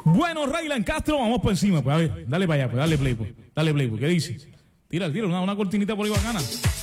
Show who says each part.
Speaker 1: Bueno, Raylan Castro, vamos por encima, pues a ver, dale para allá, pues dale play, pues. ¿Qué dice? Tira, una cortinita por ahí bacana.